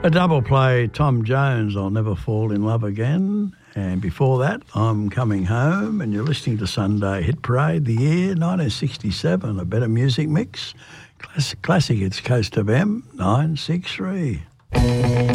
A double play, Tom Jones, I'll Never Fall in Love Again. And before that, I'm Coming Home. And you're listening to Sunday Hit Parade, the year 1967, a better music mix. Classic, it's Coast of M, 963.